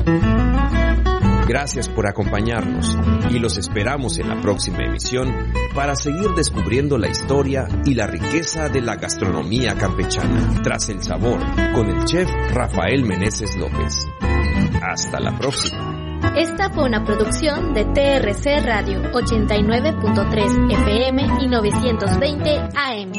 Gracias por acompañarnos y los esperamos en la próxima emisión para seguir descubriendo la historia y la riqueza de la gastronomía campechana. Tras el sabor, con el chef Rafael Meneses López. Hasta la próxima. Esta fue una producción de TRC Radio 89.3 FM y 920 AM.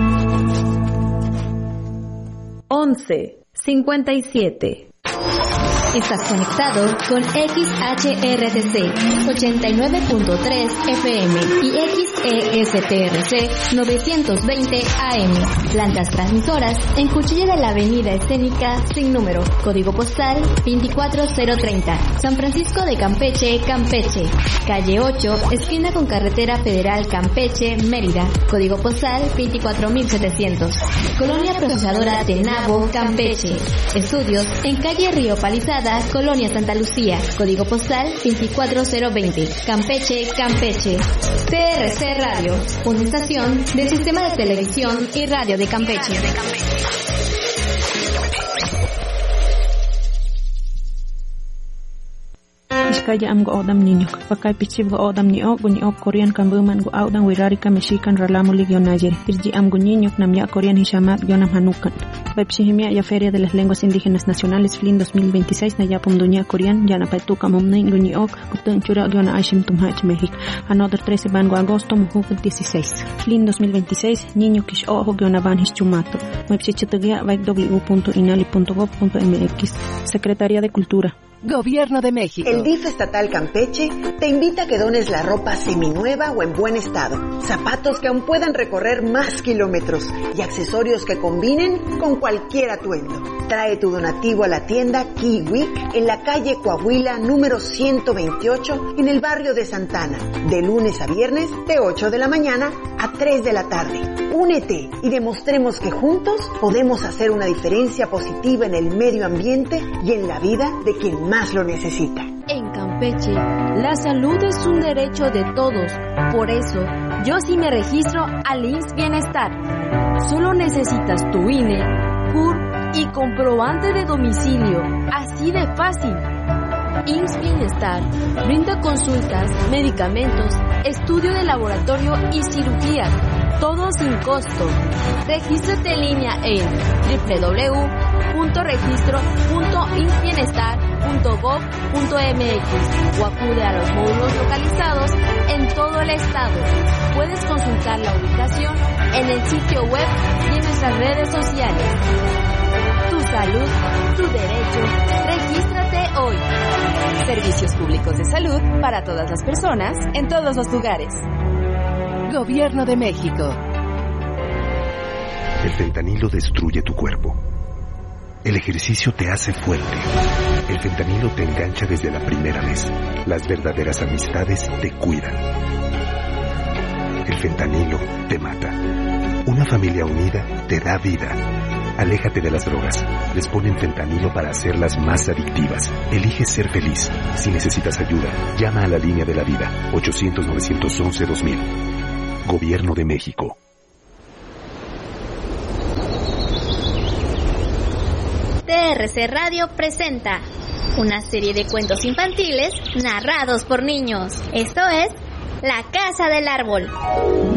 11:57. Estás conectado con XHRTC 89.3 FM y XESTRC 920 AM. Plantas transmisoras en Cuchilla de la Avenida Escénica sin número. Código postal 24030. San Francisco de Campeche, Campeche. Calle 8, esquina con Carretera Federal Campeche, Mérida. Código postal 24700. Colonia Procesadora Tenabo, Campeche. Estudios en calle Río Palizada, Colonia Santa Lucía, código postal 24020, Campeche, Campeche. TRC Radio, una estación del Sistema de Televisión y Radio de Campeche. Kaya am go odam ninyo pakai pichib go odam ni ok Korean kambuman go audan wirari ka Mexican ralamo ligio nayer irji am go niño namya Korean hishamat gionam hanukan Bepshihimia ya Feria de las Lenguas Indígenas Nacionales FLIN 2026 na yapum dunia Korean yana paituka mumnay guni ok kutun chura giona ashim tumhach México another 13 bango agosto muhuk 16 FLIN 2026 niño kish ojo giona van hischumato website www.inali.gov.mx Secretaría de Cultura. Gobierno de México. El DIF estatal Campeche te invita a que dones la ropa seminueva o en buen estado, zapatos que aún puedan recorrer más kilómetros y accesorios que combinen con cualquier atuendo. Trae tu donativo a la tienda Kiwi en la calle Coahuila número 128 en el barrio de Santana, de lunes a viernes de 8 de la mañana a 3 de la tarde. Únete y demostremos que juntos podemos hacer una diferencia positiva en el medio ambiente y en la vida de quien más lo necesita. En Campeche, la salud es un derecho de todos. Por eso, yo sí me registro al IMSS Bienestar. Solo necesitas tu INE, CUR y comprobante de domicilio. Así de fácil. IMSS Bienestar brinda consultas, medicamentos, estudio de laboratorio y cirugías, todo sin costo. Regístrate en línea en www.registro.imsbienestar.gov.mx o acude a los módulos localizados en todo el estado. Puedes consultar la ubicación en el sitio web y en nuestras redes sociales. Tu salud, tu derecho. Regístrate hoy. Servicios públicos de salud para todas las personas, en todos los lugares. Gobierno de México. El fentanilo destruye tu cuerpo. El ejercicio te hace fuerte. El fentanilo te engancha desde la primera vez. Las verdaderas amistades te cuidan. El fentanilo te mata. Una familia unida te da vida. Aléjate de las drogas. Les ponen fentanilo para hacerlas más adictivas. Elige ser feliz. Si necesitas ayuda, llama a la línea de la vida. 800-911-2000. Gobierno de México. TRC Radio presenta una serie de cuentos infantiles narrados por niños. Esto es La Casa del Árbol.